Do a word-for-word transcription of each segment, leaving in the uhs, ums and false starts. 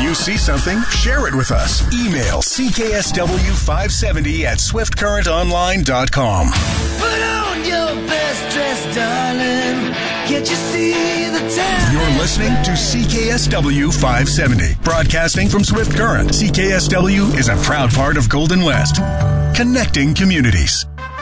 you see something, share it with us. Email C K S W five seventy at swift current online dot com. Put on your best dress, darling. Can't you see the town? You're listening to C K S W five seventy. Broadcasting from Swift Current, C K S W is a proud part of Golden West. Connecting communities.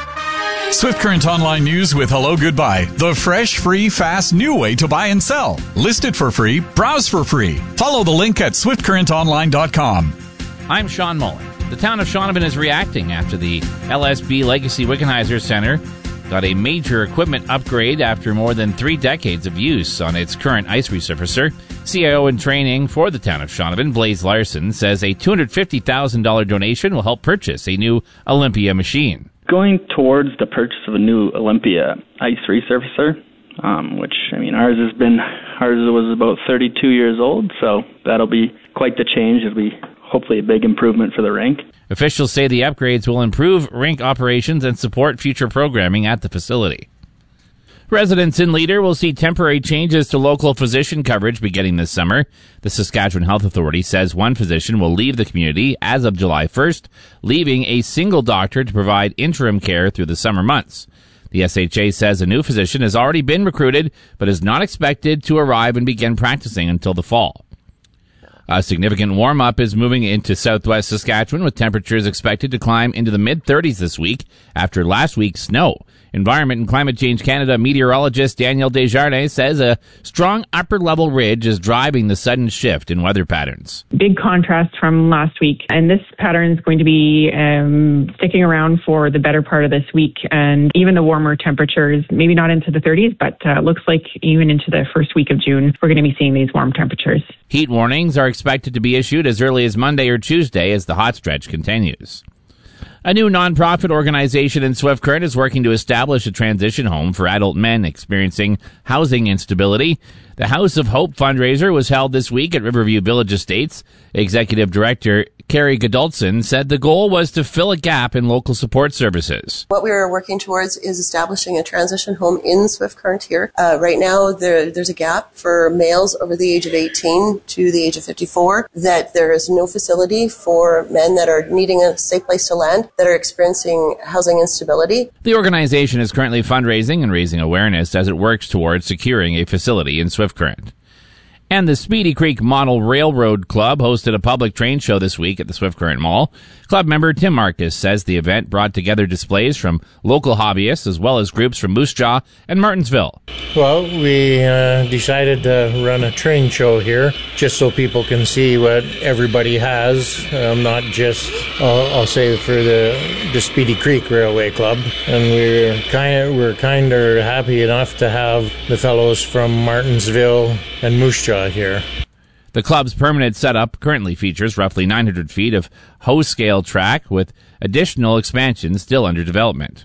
Swift Current Online News with Hello Goodbye. The fresh, free, fast, new way to buy and sell. List it for free. Browse for free. Follow the link at swift current online dot com. I'm Sean Mullen. The town of Shaunavon is reacting after the L S B Legacy Wickenheiser Center got a major equipment upgrade after more than three decades of use on its current ice resurfacer. C I O in training for the town of Shaunavon, Blaze Larson, says a two hundred fifty thousand dollars donation will help purchase a new Olympia machine. Going towards the purchase of a new Olympia ice resurfacer, um, which, I mean, ours has been, ours was about thirty-two years old, so that'll be quite the change. It'll be hopefully a big improvement for the rink. Officials say the upgrades will improve rink operations and support future programming at the facility. Residents in Leader will see temporary changes to local physician coverage beginning this summer. The Saskatchewan Health Authority says one physician will leave the community as of July first, leaving a single doctor to provide interim care through the summer months. The S H A says a new physician has already been recruited, but is not expected to arrive and begin practicing until the fall. A significant warm-up is moving into southwest Saskatchewan, with temperatures expected to climb into the mid-thirties this week after last week's snow. Environment and Climate Change Canada meteorologist Daniel Desjardins says a strong upper-level ridge is driving the sudden shift in weather patterns. Big contrast from last week, and this pattern is going to be um, sticking around for the better part of this week, and even the warmer temperatures, maybe not into the thirties, but uh, looks like even into the first week of June, we're going to be seeing these warm temperatures. Heat warnings are expected to be issued as early as Monday or Tuesday as the hot stretch continues. A new nonprofit organization in Swift Current is working to establish a transition home for adult men experiencing housing instability. The House of Hope fundraiser was held this week at Riverview Village Estates. Executive Director Carrie Godolson said the goal was to fill a gap in local support services. What we are working towards is establishing a transition home in Swift Current here. Uh, right now, there, there's a gap for males over the age of eighteen to the age of fifty-four, that there is no facility for men that are needing a safe place to land, that are experiencing housing instability. The organization is currently fundraising and raising awareness as it works towards securing a facility in Swift Current. And the Speedy Creek Model Railroad Club hosted a public train show this week at the Swift Current Mall. Club member Tim Marcus says the event brought together displays from local hobbyists as well as groups from Moose Jaw and Martinsville. Well, we uh, decided to run a train show here just so people can see what everybody has, um, not just, uh, I'll say, for the, the Speedy Creek Railway Club. And we're kind of we're kind of happy enough to have the fellows from Martinsville and Moose Jaw here. The club's permanent setup currently features roughly nine hundred feet of hoe-scale track with additional expansions still under development.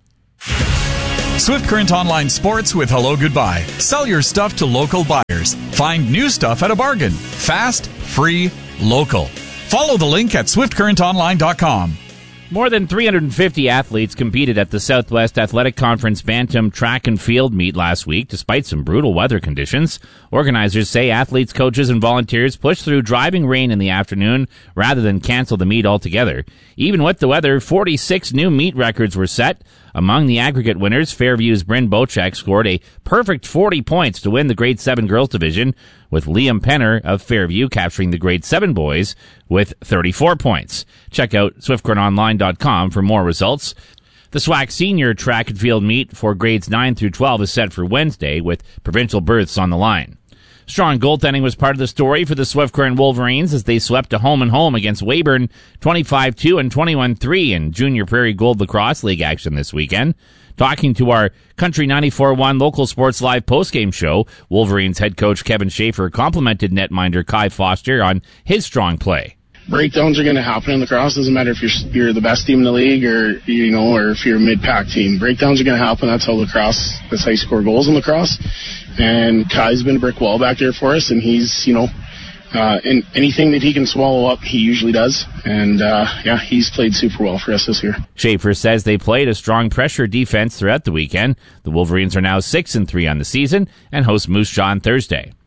Swift Current Online Sports with Hello Goodbye. Sell your stuff to local buyers. Find new stuff at a bargain. Fast, free, local. Follow the link at swift current online dot com. More than three hundred fifty athletes competed at the Southwest Athletic Conference Bantam Track and Field meet last week, despite some brutal weather conditions. Organizers say athletes, coaches, and volunteers pushed through driving rain in the afternoon rather than cancel the meet altogether. Even with the weather, forty-six new meet records were set. Among the aggregate winners, Fairview's Bryn Bocek scored a perfect forty points to win the Grade seven girls division, with Liam Penner of Fairview capturing the Grade seven boys with thirty-four points. Check out swift current online dot com for more results. The S W A C Senior Track and Field meet for Grades nine through twelve is set for Wednesday, with provincial berths on the line. Strong goaltending was part of the story for the Swift Current Wolverines as they swept a home and home against Weyburn twenty-five two and twenty-one three in Junior Prairie Gold Lacrosse League action this weekend. Talking to our Country ninety-four point one Local Sports Live postgame show, Wolverines head coach Kevin Schaefer complimented netminder Kai Foster on his strong play. Breakdowns are going to happen in lacrosse. Doesn't matter if you're you're the best team in the league or you know, or if you're a mid-pack team. Breakdowns are going to happen. That's how lacrosse. That's how you score goals in lacrosse. And Kai's been a brick wall back there for us, and he's you know, uh, in anything that he can swallow up, he usually does. And uh, yeah, he's played super well for us this year. Schaefer says they played a strong pressure defense throughout the weekend. The Wolverines are now six and three on the season and host Moose Jaw on Thursday.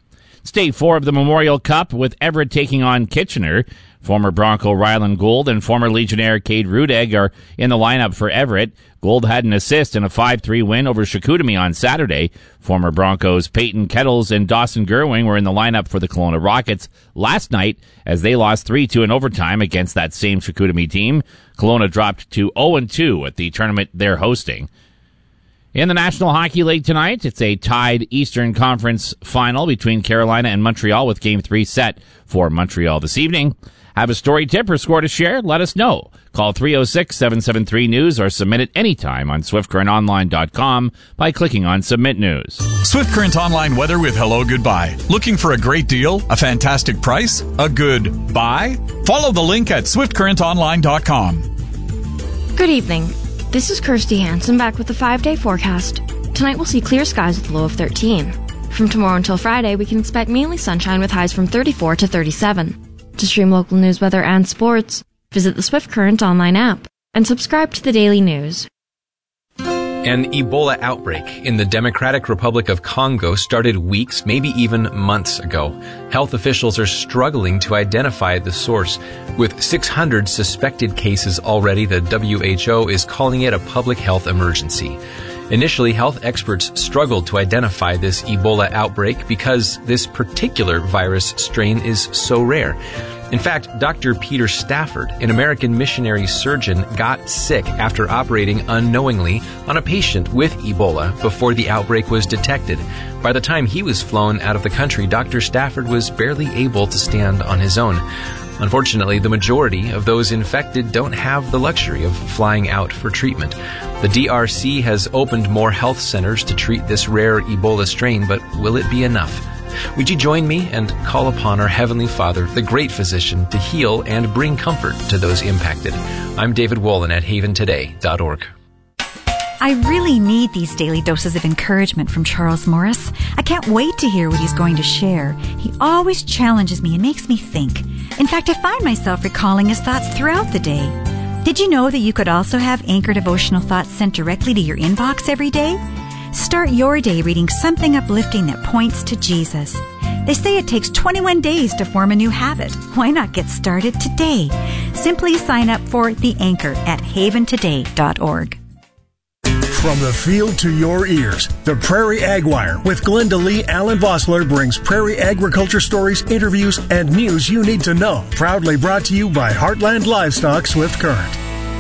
It's day four of the Memorial Cup with Everett taking on Kitchener. Former Bronco Ryland Gould and former Legionnaire Cade Rudeg are in the lineup for Everett. Gould had an assist in a five three win over Chicoutimi on Saturday. Former Broncos Peyton Kettles and Dawson Gerwing were in the lineup for the Kelowna Rockets last night as they lost three two in overtime against that same Chicoutimi team. Kelowna dropped to oh and two at the tournament they're hosting. In the National Hockey League tonight, it's a tied Eastern Conference final between Carolina and Montreal with Game three set for Montreal this evening. Have a story tip or score to share? Let us know. Call three oh six, seven seven three, news or submit it anytime on swift current online dot com by clicking on Submit News. Swift Current Online weather with Hello Goodbye. Looking for a great deal, a fantastic price, a good buy? Follow the link at swift current online dot com. Good evening. This is Kirsty Hansen back with the five-day forecast. Tonight we'll see clear skies with a low of thirteen. From tomorrow until Friday, we can expect mainly sunshine with highs from thirty-four to thirty-seven. To stream local news, weather, and sports, visit the Swift Current online app and subscribe to the daily news. An Ebola outbreak in the Democratic Republic of Congo started weeks, maybe even months ago. Health officials are struggling to identify the source. With six hundred suspected cases already, the W H O is calling it a public health emergency. Initially, health experts struggled to identify this Ebola outbreak because this particular virus strain is so rare. In fact, Doctor Peter Stafford, an American missionary surgeon, got sick after operating unknowingly on a patient with Ebola before the outbreak was detected. By the time he was flown out of the country, Doctor Stafford was barely able to stand on his own. Unfortunately, the majority of those infected don't have the luxury of flying out for treatment. The D R C has opened more health centers to treat this rare Ebola strain, but will it be enough? Would you join me and call upon our Heavenly Father, the great physician, to heal and bring comfort to those impacted? I'm David Wolin at haven today dot org. I really need these daily doses of encouragement from Charles Morris. I can't wait to hear what he's going to share. He always challenges me and makes me think. In fact, I find myself recalling his thoughts throughout the day. Did you know that you could also have Anchor devotional thoughts sent directly to your inbox every day? Start your day reading something uplifting that points to Jesus. They say it takes twenty-one days to form a new habit. Why not get started today? Simply sign up for The Anchor at haven today dot org. From the field to your ears, the Prairie Ag Wire with Glenda Lee Allen Vossler brings prairie agriculture stories, interviews, and news you need to know. Proudly brought to you by Heartland Livestock Swift Current.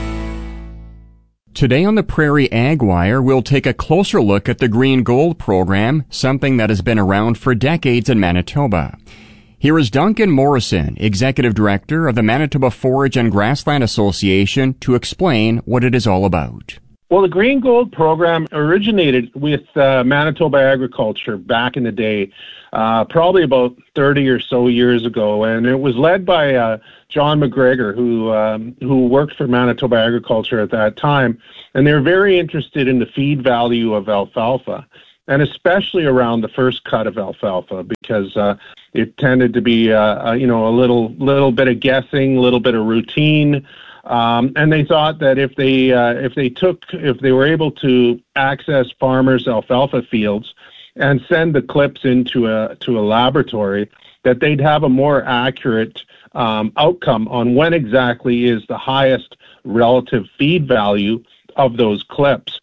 Today on the Prairie Ag Wire, we'll take a closer look at the Green Gold program, something that has been around for decades in Manitoba. Here is Duncan Morrison, Executive Director of the Manitoba Forage and Grassland Association, to explain what it is all about. Well, the Green Gold program originated with uh, Manitoba agriculture back in the day, uh, probably about thirty or so years ago, and it was led by uh, John McGregor, who um, who worked for Manitoba agriculture at that time, and they're very interested in the feed value of alfalfa, and especially around the first cut of alfalfa, because uh, it tended to be uh, uh, you know a little little bit of guessing, a little bit of routine. Um, and they thought that if they uh, if they took if they were able to access farmers' alfalfa fields and send the clips into a to a laboratory, that they'd have a more accurate um, outcome on when exactly is the highest relative feed value of those clips.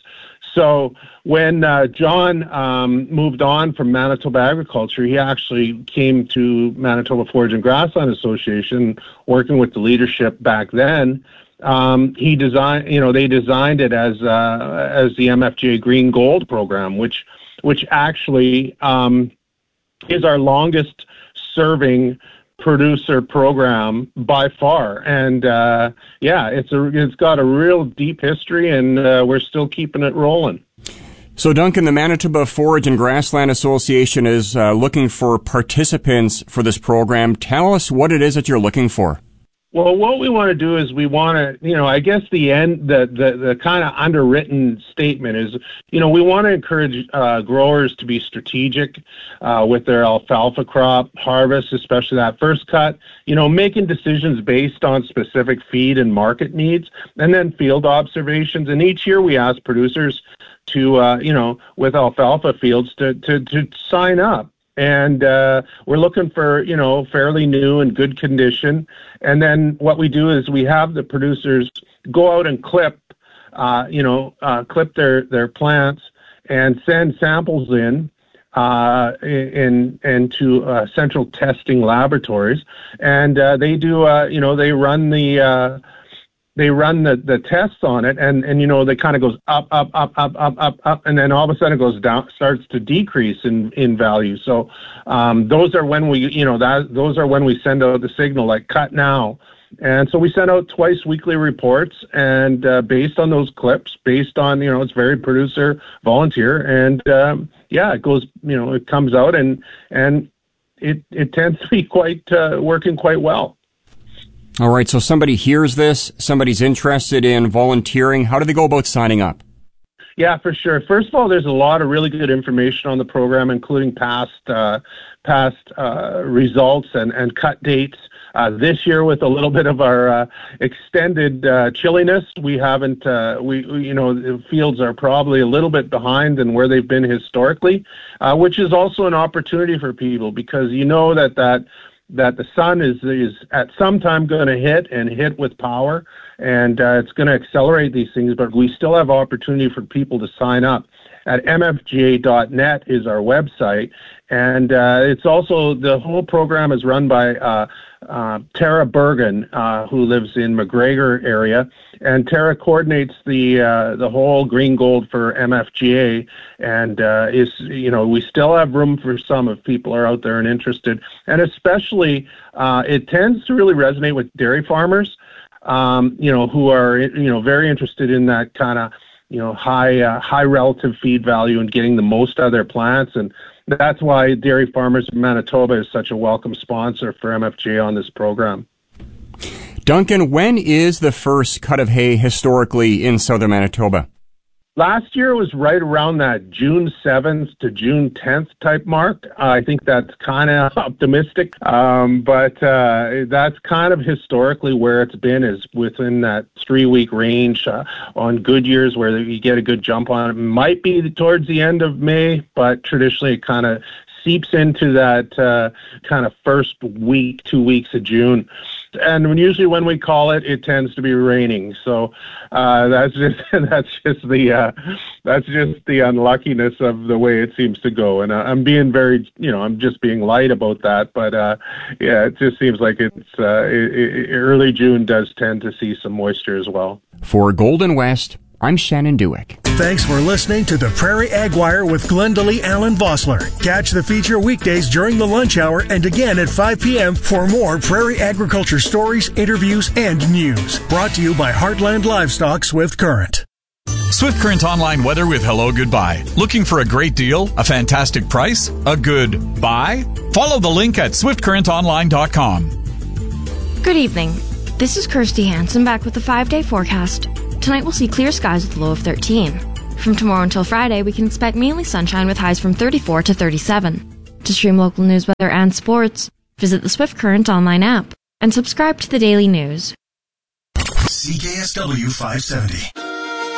So when uh, John um, moved on from Manitoba Agriculture, he actually came to Manitoba Forage and Grassland Association, working with the leadership back then. Um, he designed, you know, they designed it as uh, as the M F G A Green Gold program, which which actually um, is our longest serving producer program by far, and uh, yeah, it's a it's got a real deep history, and uh, we're still keeping it rolling. So, Duncan, the Manitoba Forage and Grassland Association is uh, looking for participants for this program. Tell us what it is that you're looking for. Well, what we want to do is we want to, you know, I guess the end, the the, the kind of underwritten statement is, you know, we want to encourage uh, growers to be strategic uh, with their alfalfa crop harvest, especially that first cut, you know, making decisions based on specific feed and market needs, and then field observations. And each year we ask producers to, uh, you know, with alfalfa fields to, to, to sign up And uh, we're looking for, you know, fairly new and good condition. And then what we do is we have the producers go out and clip, uh, you know, uh, clip their, their plants and send samples in uh, in into uh, central testing laboratories. And uh, they do, uh, you know, they run the... Uh, They run the, the tests on it, and, and you know, they kind of goes up, up, up, up, up, up, up, and then all of a sudden it goes down, starts to decrease in, in value. So um, those are when we, you know, that those are when we send out the signal, like cut now. And so we send out twice weekly reports, and uh, based on those clips, based on, you know, it's very producer volunteer, and um, yeah, it goes, you know, it comes out, and and it it tends to be quite uh, working quite well. All right, so somebody hears this, somebody's interested in volunteering. How do they go about signing up? Yeah, for sure. First of all, there's a lot of really good information on the program, including past uh, past uh, results and, and cut dates. Uh, this year, with a little bit of our uh, extended uh, chilliness, we haven't, uh, we, we, you know, the fields are probably a little bit behind than where they've been historically, uh, which is also an opportunity for people, because you know that that that the sun is is at some time going to hit and hit with power, and uh, it's going to accelerate these things, but we still have opportunity for people to sign up. At m f g a dot net is our website, and uh, it's also, the whole program is run by uh, uh, Tara Bergen, uh, who lives in McGregor area, and Tara coordinates the uh, the whole Green Gold for M F G A, and uh, is, you know, we still have room for some if people are out there and interested, and especially uh, it tends to really resonate with dairy farmers, um, you know, who are, you know, very interested in that kind of, you know, high uh, high relative feed value and getting the most out of their plants. And that's why Dairy Farmers of Manitoba is such a welcome sponsor for M F G A on this program. Duncan, when is the first cut of hay historically in southern Manitoba? Last year was right around that June seventh to June tenth type mark. Uh, I think that's kind of optimistic, um, but uh, that's kind of historically where it's been, is within that three-week range. Uh, on good years where you get a good jump on it, might be towards the end of May, but traditionally it kind of seeps into that uh, kind of first week, two weeks of June. And when, usually when we call it, it tends to be raining. So uh, that's just that's just the uh, that's just the unluckiness of the way it seems to go. And uh, I'm being very, you know, I'm just being light about that. But uh, yeah, it just seems like it's uh, it, it, early June does tend to see some moisture as well. For Golden West, I'm Shannon Dewick. Thanks for listening to the Prairie Ag Wire with Glenda Lee Allen Vossler. Catch the feature weekdays during the lunch hour and again at five p.m. for more prairie agriculture stories, interviews, and news. Brought to you by Heartland Livestock Swift Current. Swift Current Online weather with Hello Goodbye. Looking for a great deal, a fantastic price, a good buy? Follow the link at swift current online dot com. Good evening. This is Kirsty Hansen back with the five-day forecast. Tonight we'll see clear skies with a low of thirteen. From tomorrow until Friday, we can expect mainly sunshine with highs from thirty-four to thirty-seven. To stream local news, weather, and sports, visit the Swift Current online app and subscribe to the daily news. C K S W five seventy.